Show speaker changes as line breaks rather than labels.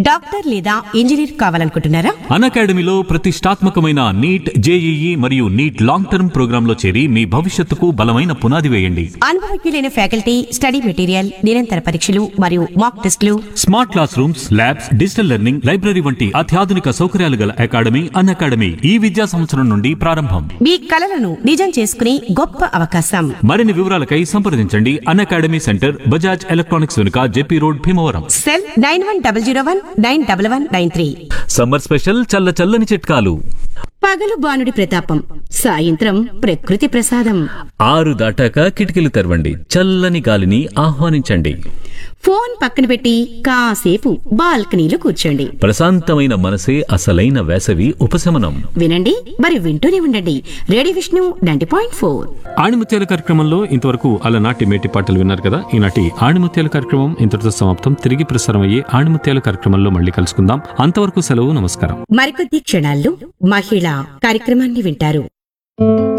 Doctor లేదా engineer కావాలనుకుంటున్నారా?
అకాడమీలో ప్రతిష్టాత్మకమైన నీట్, జేఈఈ మరియు నీట్ లాంగ్ టర్మ్ ప్రోగ్రాంలో చేరి మీ భవిష్యత్తుకు బలమైన పునాది వేయండి.
అనుభవజ్ఞులైన ఫ్యాకల్టీ, స్టడీ మెటీరియల్, నిరంతర పరీక్షలు మరియు మాక్ టెస్టులు,
smart class rooms, labs, digital learning, library వంటి అత్యాధునిక సౌకర్యాలు గల అకాడమీ అకాడమీ ఈ విద్యా సంవత్సరం నుండి ప్రారంభం.
మీ కలలను నిజం చేసుకునే గొప్ప అవకాశం.
మరిన్ని వివరాలకై సంప్రదించండి అకాడమీ సెంటర్, బజాజ్ ఎలక్ట్రానిక్స్ వెనుక, JP road, Bhimavaram.
Cell 9101911193.
Summer special చల్ల చల్లని చిట్కాలు.
పగలు బాణుడి ప్రతాపం, సాయంత్రం ప్రకృతి ప్రసాదం.
6 దాటాక కిటికీలు తెరవండి, చల్లని గాలిని ఆహ్వానించండి.
ఫోన్ పక్కన పెట్టి కాసేపు బాల్కనీలో కూర్చోండి.
ప్రశాంతమైన మనసే అసలైన వేసవి ఉపశమనం.
వినండి, మరి వింటూనే ఉండండి. రేడియో విష్ణు 90.4.
ఆణిముత్యాల కార్యక్రమంలో ఇంతవరకు అలనాటి మేటి పాటలు విన్నారు కదా. ఈనాటి ఆణిముత్యాల కార్యక్రమం ఇంతటితో సమాప్తం. తిరిగి ప్రసారం అయ్యే ఆణిముత్యాల కార్యక్రమంలో మళ్ళీ కలుసుకుందాం. అంతవరకు సెలవు, నమస్కారం.
మరికొద్ది క్షణాల్లో మహిళా కార్యక్రమాన్ని వింటారు.